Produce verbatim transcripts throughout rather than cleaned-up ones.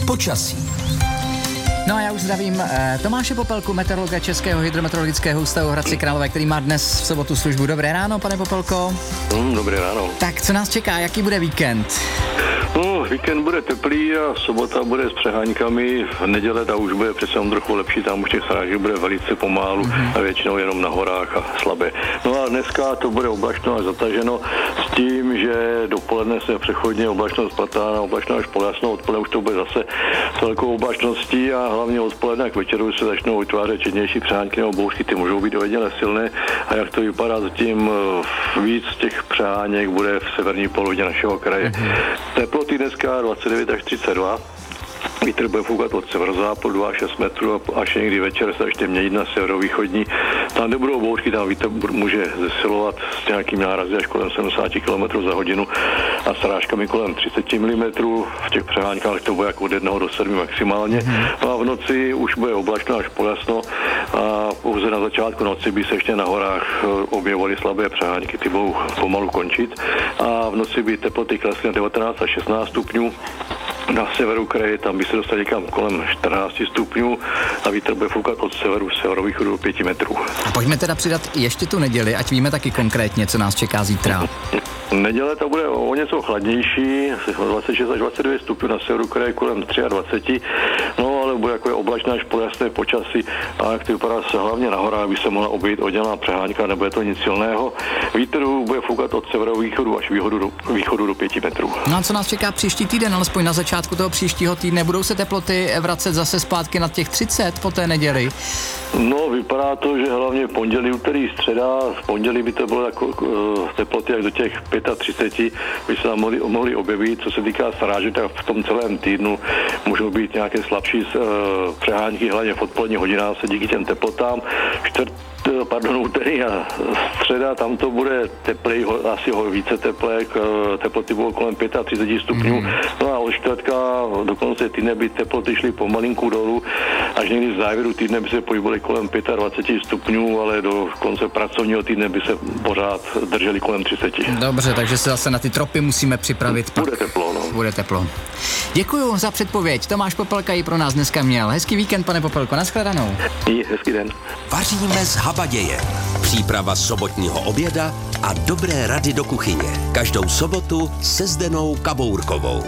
počasí. No a já už zdravím eh, Tomáše Popelku, meteorologa Českého hydrometeorologického ústavu v Hradci Králové, který má dnes v sobotu službu. Dobré ráno, pane Popelko. Mm, dobré ráno. Tak, co nás čeká, jaký bude víkend? No, víkend bude teplý a sobota bude s přeháňkami, v neděle ta už bude přece trochu lepší, tam už těch srážek bude velice pomálu mm-hmm. a většinou jenom na horách a slabé. No a dneska to bude oblačno až zataženo s tím, že dopoledne se přechodně oblačnost patá na oblačno až poljasno, odpoledne už to bude zase s velkou oblačností a hlavně odpoledne k večeru se začnou vytvářet četnější přehánky nebo bouřky, ty můžou být ojediněle silné a jak to vypadá zatím víc těch přeháněk bude v severní polovině našeho kraje. Mm-hmm. Teploty dneska dvacet devět až třicet dva. Vítr bude foukat od severozápadu dva až šest metrů a až někdy večer se ještě měnit na severovýchodní. Tam, kde budou bouřky, tam vítr může zesilovat s nějakým nárazy až kolem sedmdesát kilometrů za hodinu a srážkami kolem třicet milimetrů. V těch přeháňkách to bude jako od jednoho do sedmi maximálně. No a v noci už bude oblačno až poljasno a pouze na začátku noci by se ještě na horách objevovaly slabé přehánky, ty budou pomalu končit a v noci by teploty klesly na devatenáct až šestnáct stupňů. Na severu kraje tam by se dostali někam kolem čtrnáct stupňů a vítr bude foukat od severu, severovýchodu do pěti metrů. A pojďme teda přidat ještě tu neděli, ať víme taky konkrétně, co nás čeká zítra. Neděle to bude o něco chladnější, dvacet šest až dvacet devět stupňů, na severu kraje kolem dvacet tři, no ale bude jako oblačné až pojasné počasí a jak to vypadá se hlavně na horách by se mohla obejít oddělená přehánka, nebude to nic silného. Vítr bude foukat od severovýchodu až východu do, východu do pěti metrů. No a co nás čeká příští týden, alespoň na začátku toho příštího týdne, budou se teploty vracet zase zpátky nad těch třicet po té neděli? No, vypadá to, že hlavně pondělí, úterý, středa, v pondělí by to bylo jako uh, teploty jak do těch třicet pět by se tam mohli, mohli objevit. Co se týká srážek, tak v tom celém týdnu můžou být nějaké slabší uh, přehánky, hlavně v odpolední hodinách se díky těm teplotám. Čtvrt pardon, úterý a středa, tam to bude teplej, asi ho více teplé, teploty budou kolem třicet pět stupňů. Mm. No a od čtvrtka do konce týdne by teploty šly pomalinku dolů, až někdy z závěru týdne by se pohybovaly kolem dvacet pět stupňů, ale do konce pracovního týdne by se pořád drželi kolem třicet. Dobře, takže se zase na ty tropy musíme připravit. Bude pak. teplo, no. Bude teplo. Děkuju za předpověď. Tomáš Popelka ji pro nás dneska měl. Hezký víkend, pane Popelko, nashledanou. I hezký den. Vaříme z habaděje. Příprava sobotního oběda a dobré rady do kuchyně. Každou sobotu se Zdenou Kabourkovou.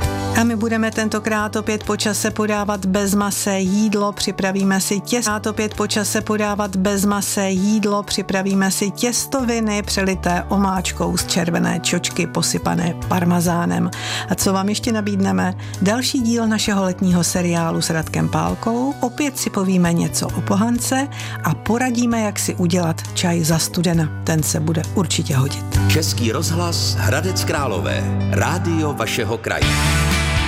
A my budeme tentokrát opět po čase podávat bez mase jídlo, připravíme si těsto. Opět po čase podávat bez mase jídlo, připravíme si těstoviny přelité omáčkou z červené čočky posypané parmazánem. A co vám ještě nabídneme? Další díl našeho letního seriálu s Radkem Pálkou. Opět si povíme něco o pohance a poradíme, jak si udělat čaj za studena. Ten se bude určitě hodit. Český rozhlas Hradec Králové. Rádio vašeho kraje.